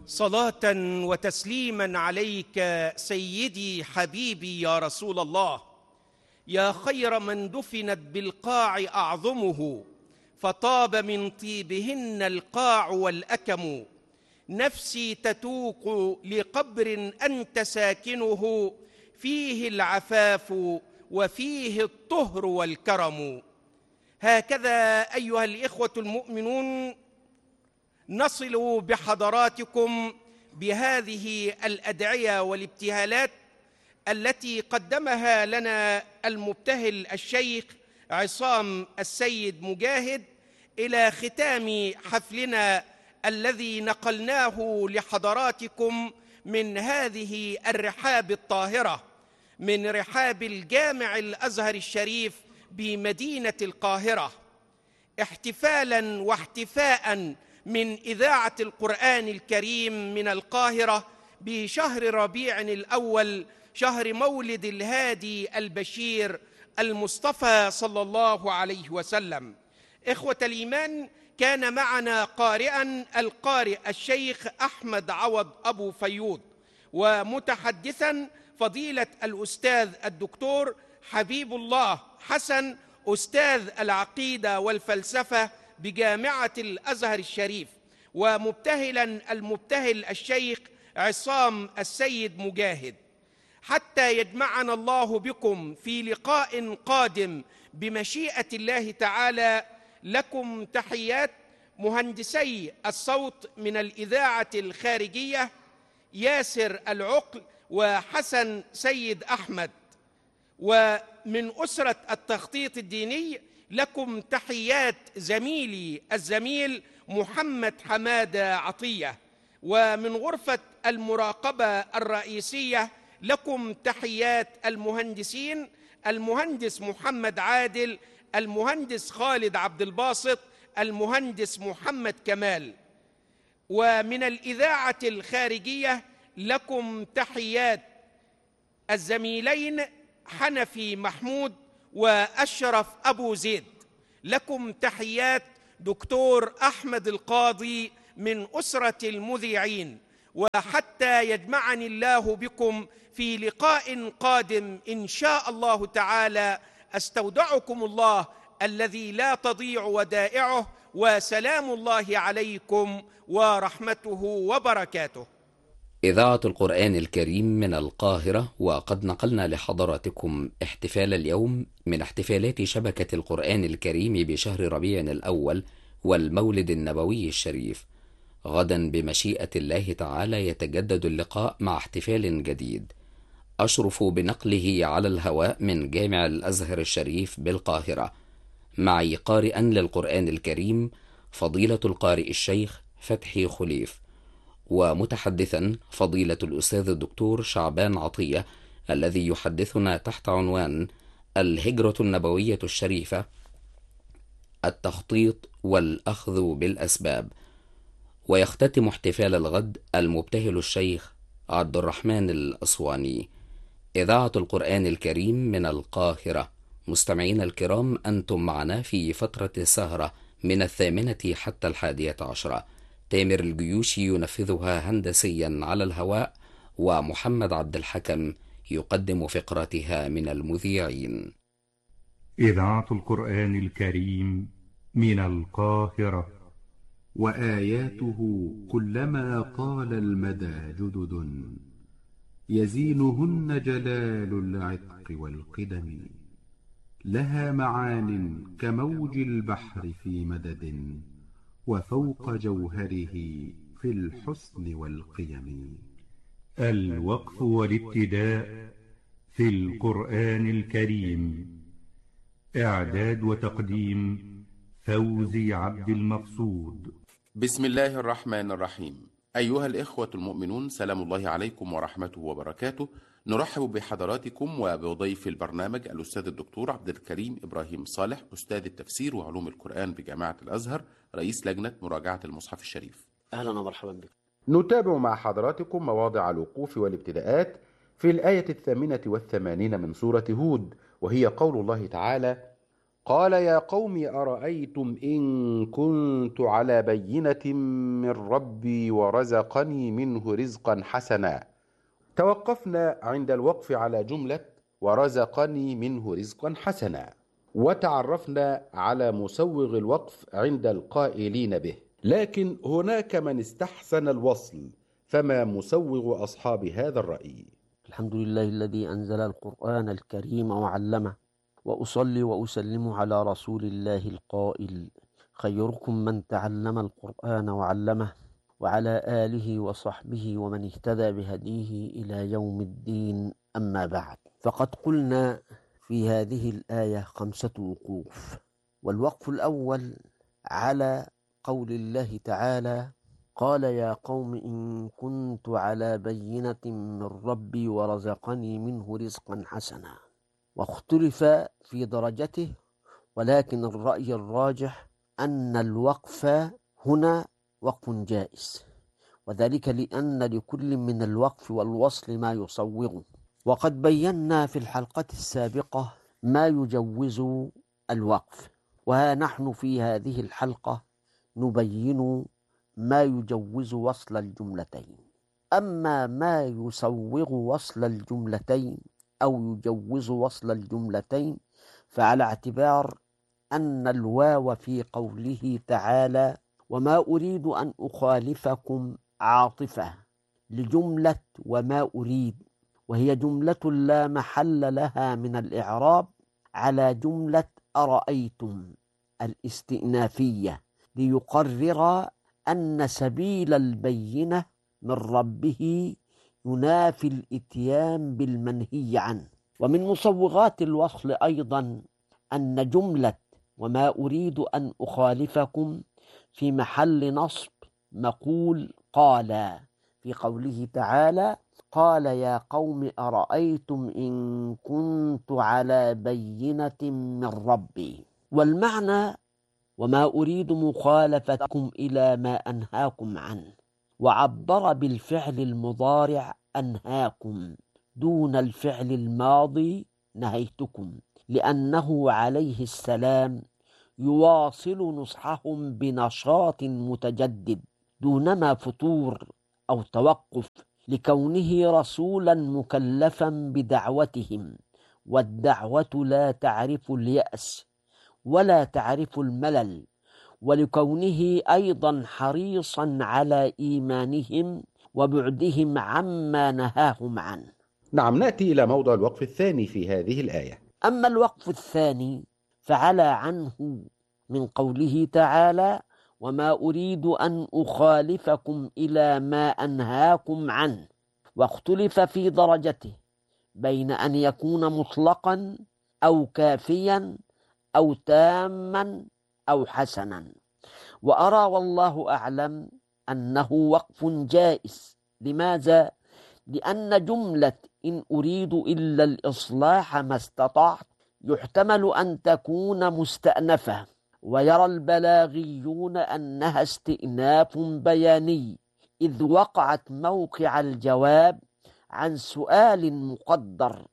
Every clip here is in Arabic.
صلاة وتسليما عليك سيدي حبيبي يا رسول الله، يا خير من دفنت بالقاع أعظمه، فطاب من طيبهن القاع والأكم. نفسي تتوق لقبر أنت ساكنه، فيه العفاف وفيه الطهر والكرم. هكذا أيها الإخوة المؤمنون نصل بحضراتكم بهذه الأدعية والابتهالات التي قدمها لنا المبتهل الشيخ عصام السيد مجاهد إلى ختام حفلنا الذي نقلناه لحضراتكم من هذه الرحاب الطاهرة، من رحاب الجامع الأزهر الشريف بمدينة القاهرة، احتفالاً واحتفاءً من إذاعة القرآن الكريم من القاهرة بشهر ربيع الأول، شهر مولد الهادي البشير المصطفى صلى الله عليه وسلم. إخوة الإيمان، كان معنا قارئاً القارئ الشيخ أحمد عوض أبو فيوض، ومتحدثاً فضيلة الأستاذ الدكتور حبيب الله حسن، أستاذ العقيدة والفلسفة بجامعة الأزهر الشريف، ومبتهلاً المبتهل الشيخ عصام السيد مجاهد، حتى يجمعنا الله بكم في لقاء قادم بمشيئة الله تعالى. لكم تحيات مهندسي الصوت من الإذاعة الخارجية ياسر العقل وحسن سيد أحمد، ومن أسرة التخطيط الديني لكم تحيات زميلي الزميل محمد حمادة عطية، ومن غرفة المراقبة الرئيسية لكم تحيات المهندسين، المهندس محمد عادل، المهندس خالد عبد الباسط، المهندس محمد كمال. ومن الإذاعة الخارجية لكم تحيات الزميلين حنفي محمود وأشرف أبو زيد. لكم تحيات دكتور أحمد القاضي من أسرة المذيعين، وحتى يجمعني الله بكم في لقاء قادم إن شاء الله تعالى، أستودعكم الله الذي لا تضيع ودائعه، وسلام الله عليكم ورحمته وبركاته. إذاعة القرآن الكريم من القاهرة، وقد نقلنا لحضراتكم احتفال اليوم من احتفالات شبكة القرآن الكريم بشهر ربيع الأول والمولد النبوي الشريف. غدا بمشيئة الله تعالى يتجدد اللقاء مع احتفال جديد، أشرف بنقله على الهواء من جامع الأزهر الشريف بالقاهرة، معي قارئا للقرآن الكريم فضيلة القارئ الشيخ فتحي خليف، ومتحدثا فضيلة الأستاذ الدكتور شعبان عطية، الذي يحدثنا تحت عنوان الهجرة النبوية الشريفة، التخطيط والأخذ بالأسباب. ويختتم احتفال الغد المبتهل الشيخ عبد الرحمن الأسواني. إذاعة القرآن الكريم من القاهرة. مستمعين الكرام، أنتم معنا في فترة السهرة من 8 حتى 11. تامر الجيوشي ينفذها هندسيا على الهواء، ومحمد عبد الحكم يقدم فقراتها من المذيعين. إذاعة القرآن الكريم من القاهرة. وآياته كلما طال المدى جدد، يزينهن جلال العتق والقدم. لها معان كموج البحر في مدد، وفوق جوهره في الحسن والقيم. الوقف والابتداء في القرآن الكريم. إعداد وتقديم فوزي عبد المقصود. بسم الله الرحمن الرحيم. أيها الإخوة المؤمنون، سلام الله عليكم ورحمته وبركاته. نرحب بحضراتكم وبضيف البرنامج الأستاذ الدكتور عبد الكريم إبراهيم صالح، أستاذ التفسير وعلوم القرآن بجامعة الأزهر، رئيس لجنة مراجعة المصحف الشريف. أهلا ومرحبا بك. نتابع مع حضراتكم مواضع الوقوف والابتداءات في الآية 88 من سورة هود، وهي قول الله تعالى: قال يا قوم أرأيتم إن كنت على بينة من ربي ورزقني منه رزقا حسنا. توقفنا عند الوقف على جملة ورزقني منه رزقا حسنا، وتعرفنا على مسوغ الوقف عند القائلين به، لكن هناك من استحسن الوصل، فما مسوغ أصحاب هذا الرأي؟ الحمد لله الذي أنزل القرآن الكريم وعلمه، وأصلي وأسلم على رسول الله القائل: خيركم من تعلم القرآن وعلمه، وعلى آله وصحبه ومن اهتدى بهديه إلى يوم الدين. أما بعد، فقد قلنا في هذه الآية 5 وقوف. والوقف الأول على قول الله تعالى: قال يا قوم إن كنت على بينة من ربي ورزقني منه رزقا حسنا. واختلف في درجته، ولكن الرأي الراجح أن الوقف هنا وقف جائز، وذلك لأن لكل من الوقف والوصل ما يصوغه. وقد بينا في الحلقة السابقة ما يجوز الوقف، وها نحن في هذه الحلقة نبين ما يجوز وصل الجملتين. أما ما يسوغ وصل الجملتين أو يجوز وصل الجملتين فعلى اعتبار أن الواو في قوله تعالى: وما أريد أن أخالفكم عاطفة لجملة وما أريد، وهي جملة لا محل لها من الإعراب، على جملة أرأيتم الاستئنافية، ليقرر أن سبيل البينة من ربه ينافي الإتيان بالمنهي عنه. ومن مصوغات الوصل أيضا أن جملة وما أريد أن أخالفكم في محل نصب مقول قال، في قوله تعالى: قال يا قوم أرأيتم إن كنت على بينة من ربي. والمعنى: وما أريد مخالفتكم إلى ما أنهاكم عنه، وعبر بالفعل المضارع أنهاكم دون الفعل الماضي نهيتكم، لأنه عليه السلام يواصل نصحهم بنشاط متجدد دونما فتور أو توقف، لكونه رسولا مكلفا بدعوتهم، والدعوة لا تعرف اليأس ولا تعرف الملل، ولكونه أيضا حريصا على إيمانهم وبعدهم عما نهاهم عنه. نعم، نأتي إلى موضع الوقف الثاني في هذه الآية. أما الوقف الثاني فعلى عنه من قوله تعالى: وما أريد أن أخالفكم إلى ما أنهاكم عنه. واختلف في درجته بين أن يكون مطلقا أو كافيا أو تاما أو حسنا، وأرى والله أعلم أنه وقف جائز. لماذا؟ لأن جملة إن أريد إلا الإصلاح ما استطعت يحتمل أن تكون مستأنفة، ويرى البلاغيون أنها استئناف بياني، إذ وقعت موقع الجواب عن سؤال مقدر،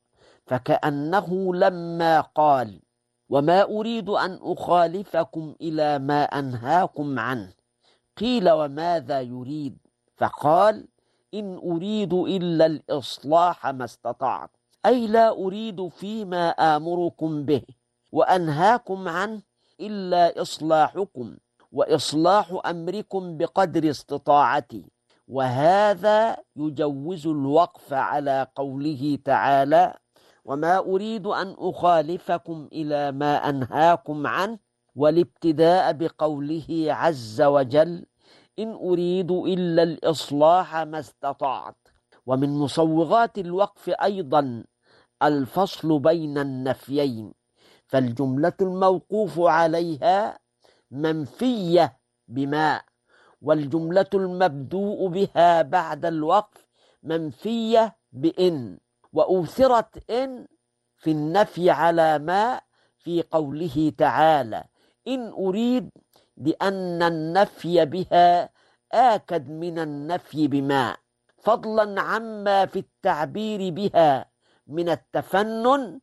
فكأنه لما قال: وما أريد أن أخالفكم إلى ما أنهاكم عنه، قيل: وماذا يريد؟ فقال: إن أريد إلا الإصلاح ما استطعت، أي لا أريد فيما آمركم به وأنهاكم عنه إلا إصلاحكم وإصلاح أمركم بقدر استطاعتي. وهذا يجوز الوقف على قوله تعالى: وما أريد أن أخالفكم إلى ما أنهاكم عنه، والابتداء بقوله عز وجل: إن أريد إلا الإصلاح ما استطعت. ومن مصوغات الوقف أيضا الفصل بين النفيين، فالجملة الموقوف عليها منفية بما، والجملة المبدوء بها بعد الوقف منفية بإن، وأوثرت إن في النفي على ما في قوله تعالى: إن أريد، لأن النفي بها آكد من النفي بما، فضلا عما في التعبير بها من التفنن،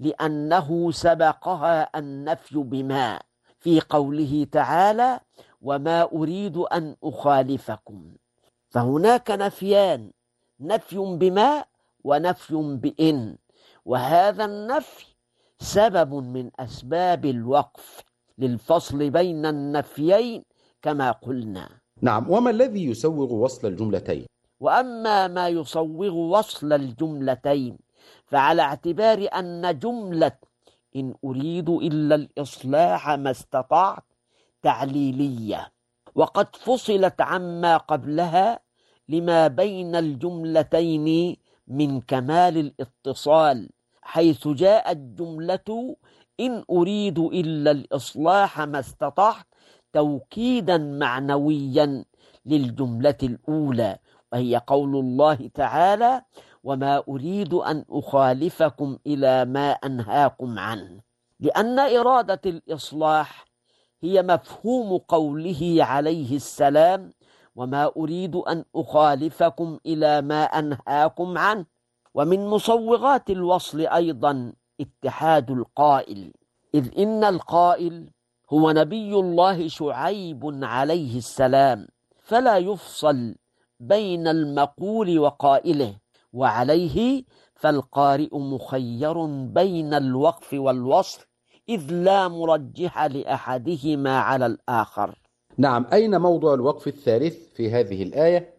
لأنه سبقها النفي بما في قوله تعالى وما أريد أن أخالفكم. فهناك نفيان، نفي بما ونفي بإن، وهذا النفي سبب من أسباب الوقف للفصل بين النفيين كما قلنا. نعم، وما الذي يسوغ وصل الجملتين؟ وأما ما يصوغ وصل الجملتين فعلى اعتبار أن جملة إن أريد إلا الإصلاح ما استطعت تعليلية، وقد فصلت عما قبلها لما بين الجملتين من كمال الاتصال، حيث جاءت جملة إن أريد إلا الإصلاح ما استطعت توكيدا معنويا للجملة الأولى، وهي قول الله تعالى وما أريد أن أخالفكم إلى ما أنهاكم عنه، لأن إرادة الإصلاح هي مفهوم قوله عليه السلام وما أريد أن أخالفكم إلى ما أنهاكم عنه. ومن مصوغات الوصل أيضا اتحاد القائل، إذ إن القائل هو نبي الله شعيب عليه السلام، فلا يفصل بين المقول وقائله، وعليه فالقارئ مخير بين الوقف والوصل إذ لا مرجح لأحدهما على الآخر. نعم، أين موضع الوقف الثالث في هذه الآية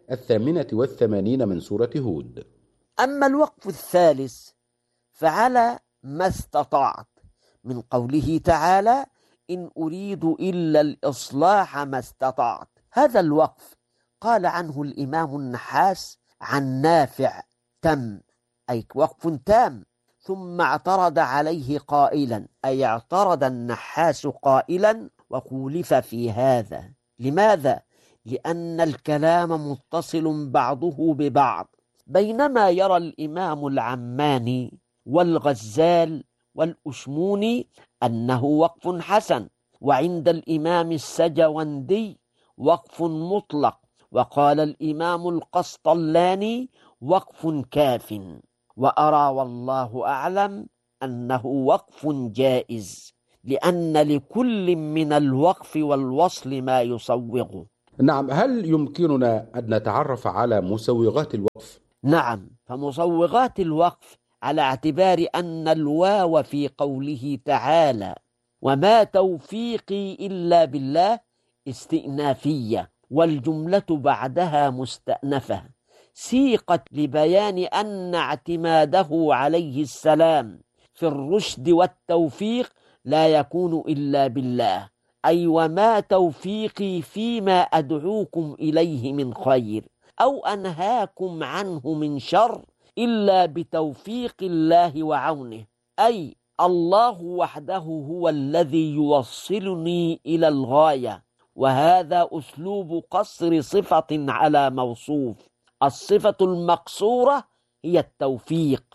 88 من سورة هود؟ أما الوقف الثالث فعلى ما استطعت من قوله تعالى إن أريد إلا الإصلاح ما استطعت. هذا الوقف قال عنه الإمام النحاس عن نافع تم، أي وقف تام، ثم اعترض عليه قائلا، أي اعترض النحاس قائلا وخولف في هذا. لماذا؟ لأن الكلام متصل بعضه ببعض، بينما يرى الإمام العماني والغزال والأشموني أنه وقف حسن، وعند الإمام السجوندي وقف مطلق، وقال الإمام القسطلاني وقف كاف، وأرى والله أعلم أنه وقف جائز، لأن لكل من الوقف والوصل ما يصوغه. نعم، هل يمكننا أن نتعرف على مسوغات الوقف؟ نعم، فمصوغات الوقف على اعتبار أن الواو في قوله تعالى وما توفيقي إلا بالله استئنافية، والجملة بعدها مستأنفة، سيقت لبيان أن اعتماده عليه السلام في الرشد والتوفيق لا يكون إلا بالله، أي وما توفيقي فيما أدعوكم إليه من خير أو أنهاكم عنه من شر إلا بتوفيق الله وعونه، أي الله وحده هو الذي يوصلني إلى الغاية. وهذا أسلوب قصر صفة على موصوف. الصفة المقصورة هي التوفيق،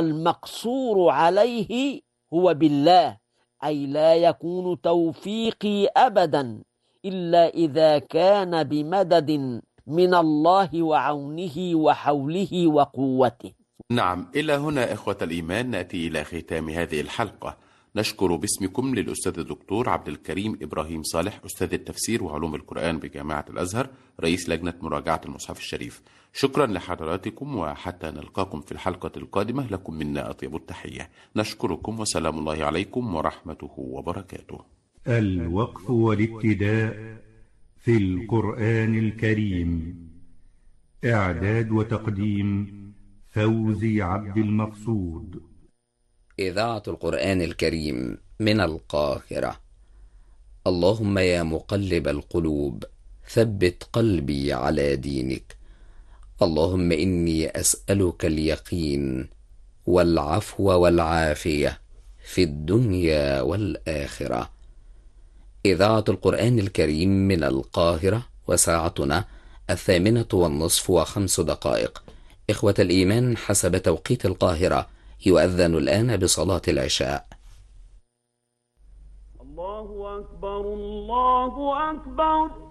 والمقصور عليه هو بالله، أي لا يكون توفيقي أبدا إلا إذا كان بمدد من الله وعونه وحوله وقوته. نعم، إلى هنا إخوة الإيمان نأتي إلى ختام هذه الحلقة. نشكر باسمكم للأستاذ الدكتور عبد الكريم إبراهيم صالح، أستاذ التفسير وعلوم القرآن بجامعة الأزهر، رئيس لجنة مراجعة المصحف الشريف. شكرا لحضراتكم، وحتى نلقاكم في الحلقة القادمة لكم منا أطيب التحية. نشكركم، وسلام الله عليكم ورحمته وبركاته. الوقف والابتداء في القرآن الكريم، إعداد وتقديم فوزي عبد المقصود. إذاعة القرآن الكريم من القاهرة. اللهم يا مقلب القلوب ثبت قلبي على دينك. اللهم إني أسألك اليقين والعفو والعافية في الدنيا والآخرة. إذاعة القرآن الكريم من القاهرة، وساعتنا 8:05. إخوة الإيمان، حسب توقيت القاهرة يؤذن الآن بصلاة العشاء. الله أكبر، الله أكبر.